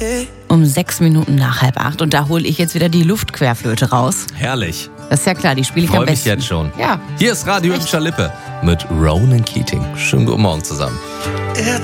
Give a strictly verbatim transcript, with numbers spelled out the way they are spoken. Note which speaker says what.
Speaker 1: Um sechs Minuten nach halb acht. Und da hole ich jetzt wieder die Luftquerflöte raus.
Speaker 2: Herrlich.
Speaker 1: Das ist ja klar, die spiele ich
Speaker 2: Freu
Speaker 1: am
Speaker 2: mich
Speaker 1: besten.
Speaker 2: jetzt schon.
Speaker 1: Ja.
Speaker 2: Hier ist Radio im Schalippe mit Ronan Keating. Schönen guten Morgen zusammen.
Speaker 3: Er